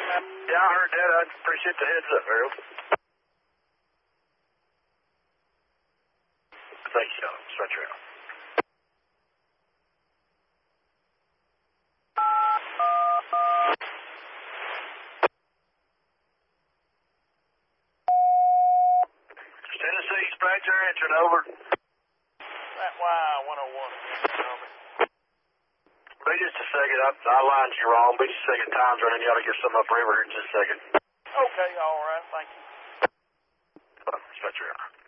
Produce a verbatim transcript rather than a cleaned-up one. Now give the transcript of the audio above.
Yeah, I heard that. I appreciate the heads up, Harold. Thank you, John. Stretch around. Tennessee Spectre, entering over. That Y one oh one. Be just a second. I, I lined you wrong. Be just a second. Time's running. You ought to get some upriver here in just a second. Okay, all right. Thank you. Stretch around.